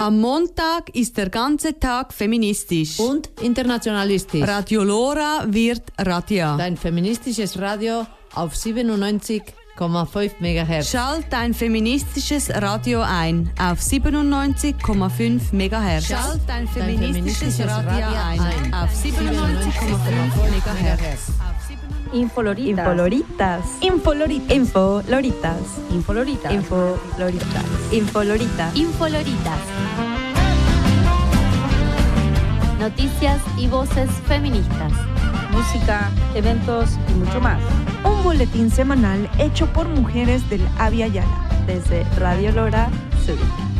Am Montag ist der ganze Tag feministisch. Und internationalistisch. Radio Lora wird Radia. Dein feministisches Radio auf 97,5 MHz. Schalt dein feministisches Radio ein auf 97,5 MHz. Schalt dein feministisches Radio ein auf 97,5 MHz. Infoloritas. Noticias y voces feministas. Música, eventos y mucho más. Un boletín semanal hecho por mujeres del Abya Yala. Desde Radio Lora, Zurich.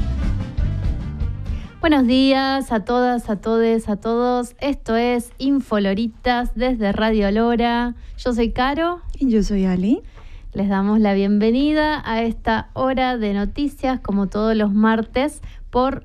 Buenos días a todas, a todes, a todos. Esto es Infoloritas desde Radio Lora. Yo soy Caro. Y yo soy Ali. Les damos la bienvenida a esta hora de noticias, como todos los martes, por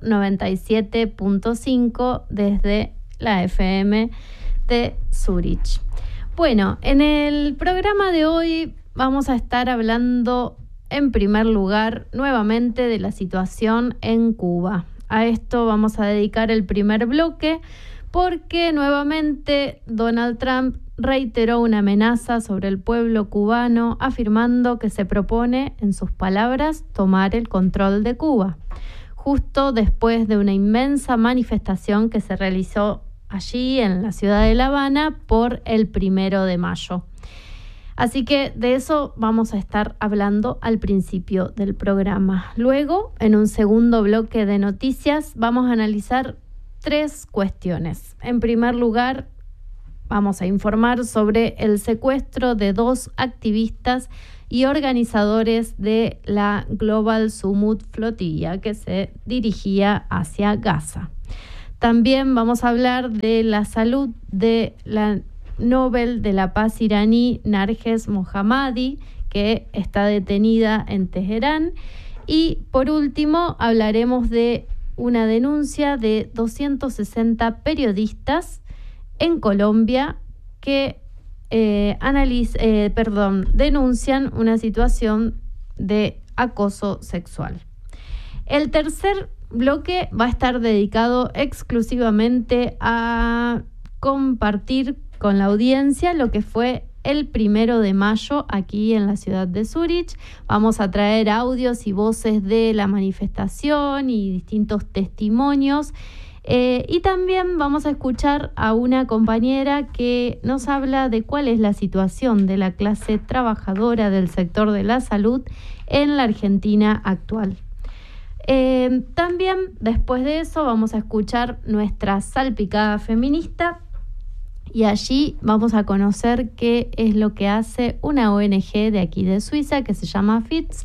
97.5 desde la FM de Zurich. Bueno, en el programa de hoy vamos a estar hablando, en primer lugar, nuevamente de la situación en Cuba. A esto vamos a dedicar el primer bloque porque nuevamente Donald Trump reiteró una amenaza sobre el pueblo cubano, afirmando que se propone, en sus palabras, tomar el control de Cuba, justo después de una inmensa manifestación que se realizó allí en la ciudad de La Habana por el 1 de mayo. Así que de eso vamos a estar hablando al principio del programa. Luego, en un segundo bloque de noticias, vamos a analizar 3 cuestiones. En primer lugar, vamos a informar sobre el secuestro de 2 activistas y organizadores de la Global Summit Flotilla que se dirigía hacia Gaza. También vamos a hablar de la salud de la Nobel de la Paz iraní Narges Mohammadi, que está detenida en Teherán. Y por último hablaremos de una denuncia de 260 periodistas en Colombia que denuncian una situación de acoso sexual. El tercer bloque va a estar dedicado exclusivamente a compartir con la audiencia lo que fue el 1 de mayo aquí en la ciudad de Zurich. Vamos a traer audios y voces de la manifestación y distintos testimonios. Y también vamos a escuchar a una compañera que nos habla de cuál es la situación de la clase trabajadora del sector de la salud en la Argentina actual. También después de eso vamos a escuchar nuestra salpicada feminista y allí vamos a conocer qué es lo que hace una ONG de aquí de Suiza que se llama FIZ,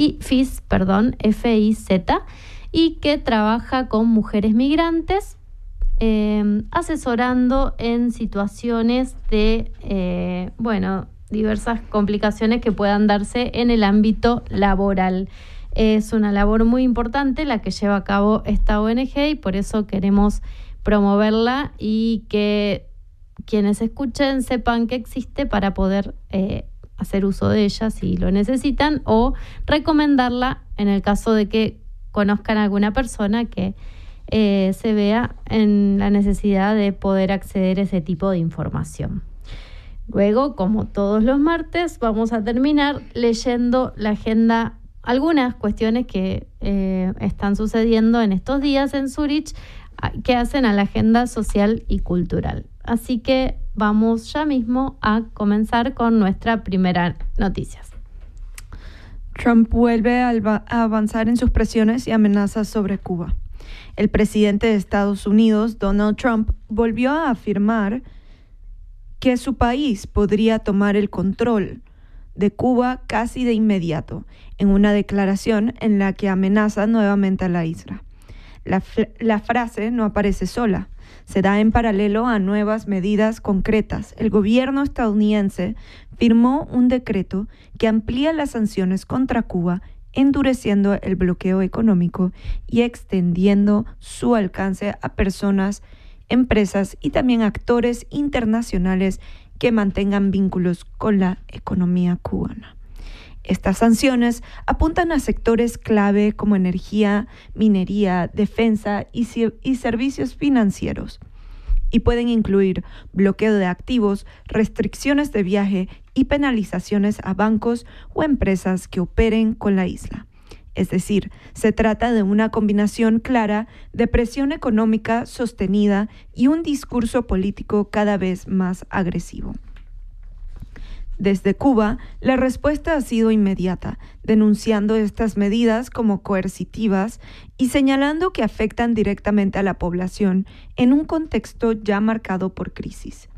F-I-Z, y que trabaja con mujeres migrantes, asesorando en situaciones de, diversas complicaciones que puedan darse en el ámbito laboral. Es una labor muy importante la que lleva a cabo esta ONG y por eso queremos promoverla y que quienes escuchen sepan que existe para poder hacer uso de ella si lo necesitan o recomendarla en el caso de que conozcan a alguna persona que se vea en la necesidad de poder acceder a ese tipo de información. Luego, como todos los martes, vamos a terminar leyendo la agenda, algunas cuestiones que están sucediendo en estos días en Zurich que hacen a la agenda social y cultural. Así que vamos ya mismo a comenzar con nuestra primera noticia. Trump vuelve a avanzar en sus presiones y amenazas sobre Cuba. El presidente de Estados Unidos, Donald Trump, volvió a afirmar que su país podría tomar el control de Cuba casi de inmediato, en una declaración en la que amenaza nuevamente a la isla. La frase no aparece sola, se da en paralelo a nuevas medidas concretas. El gobierno estadounidense firmó un decreto que amplía las sanciones contra Cuba, endureciendo el bloqueo económico y extendiendo su alcance a personas, empresas y también actores internacionales que mantengan vínculos con la economía cubana. Estas sanciones apuntan a sectores clave como energía, minería, defensa y servicios financieros, y pueden incluir bloqueo de activos, restricciones de viaje y penalizaciones a bancos o empresas que operen con la isla. Es decir, se trata de una combinación clara de presión económica sostenida y un discurso político cada vez más agresivo. Desde Cuba, la respuesta ha sido inmediata, denunciando estas medidas como coercitivas y señalando que afectan directamente a la población en un contexto ya marcado por crisis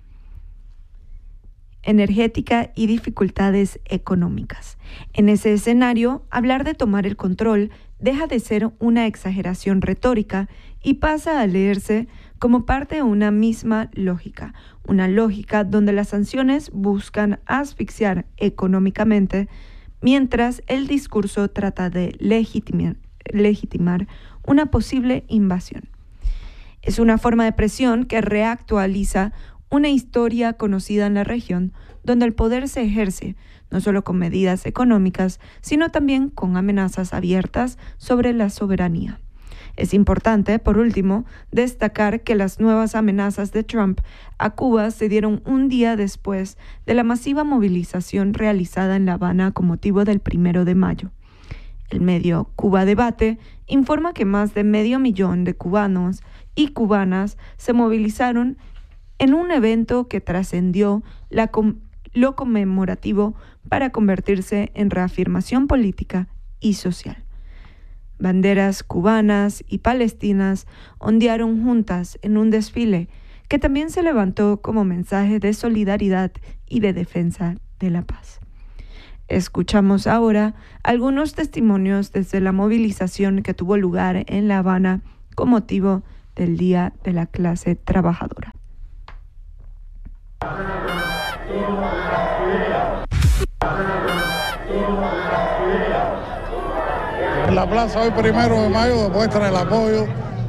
energética y dificultades económicas. En ese escenario, hablar de tomar el control deja de ser una exageración retórica y pasa a leerse como parte de una misma lógica, una lógica donde las sanciones buscan asfixiar económicamente, mientras el discurso trata de legitimar una posible invasión. Es una forma de presión que reactualiza una historia conocida en la región, donde el poder se ejerce no solo con medidas económicas, sino también con amenazas abiertas sobre la soberanía. Es importante, por último, destacar que las nuevas amenazas de Trump a Cuba se dieron un día después de la masiva movilización realizada en La Habana con motivo del 1 de mayo. El medio Cuba Debate informa que más de 500,000 de cubanos y cubanas se movilizaron en un evento que trascendió lo conmemorativo para convertirse en reafirmación política y social. Banderas cubanas y palestinas ondearon juntas en un desfile que también se levantó como mensaje de solidaridad y de defensa de la paz. Escuchamos ahora algunos testimonios desde la movilización que tuvo lugar en La Habana con motivo del Día de la Clase Trabajadora. En la plaza hoy 1 de mayo demuestra el apoyo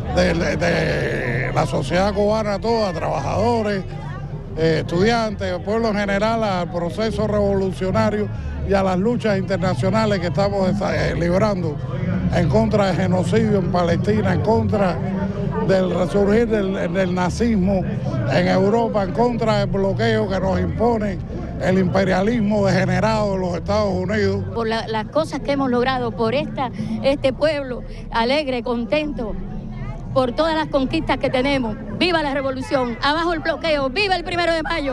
de la sociedad cubana toda, trabajadores, estudiantes, el pueblo en general, al proceso revolucionario y a las luchas internacionales que estamos librando en contra del genocidio en Palestina, en contra del resurgir del nazismo en Europa, en contra del bloqueo que nos impone el imperialismo degenerado de los Estados Unidos. Por las cosas que hemos logrado, por este pueblo alegre, contento, por todas las conquistas que tenemos. ¡Viva la revolución! ¡Abajo el bloqueo! ¡Viva el 1 de mayo!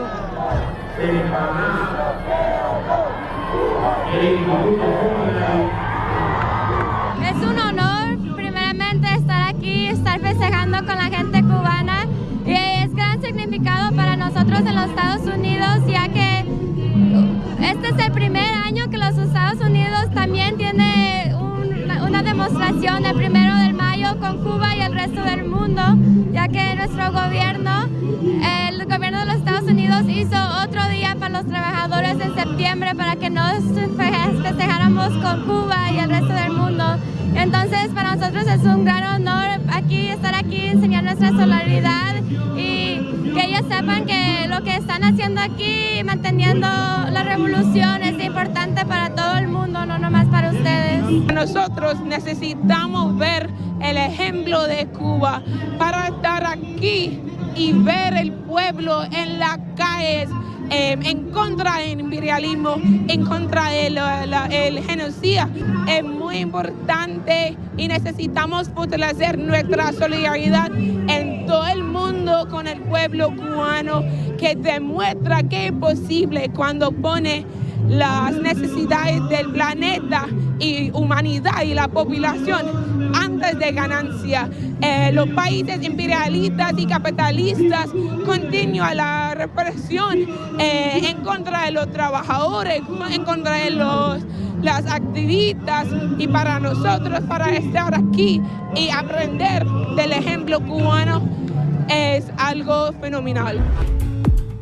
Es un honor, primeramente, estar aquí, estar festejando con la gente cubana, y es gran significado para nosotros en los Estados Unidos, ya que este es el primer año que los Estados Unidos también tiene una demostración del 1 de mayo con Cuba y el resto del mundo, ya que nuestro gobierno, el gobierno de los Estados Unidos, hizo otro día para los trabajadores en septiembre para que nos festejáramos con Cuba y el resto del mundo. Entonces, para nosotros es un gran honor estar aquí, enseñar nuestra solidaridad y que ellos sepan que lo que están haciendo aquí, manteniendo la revolución, es importante para todo el mundo, no nomás para ustedes. Nosotros necesitamos ver el ejemplo de Cuba para estar aquí y ver el pueblo en las calles en contra del imperialismo, en contra del genocidio. Es muy importante y necesitamos fortalecer nuestra solidaridad en todo el mundo con el pueblo cubano, que demuestra que es posible cuando pone las necesidades del planeta y humanidad y la población antes de ganancia. Los países imperialistas y capitalistas continúan la represión en contra de los trabajadores, en contra de las activistas, y para nosotros, para estar aquí y aprender del ejemplo cubano, es algo fenomenal.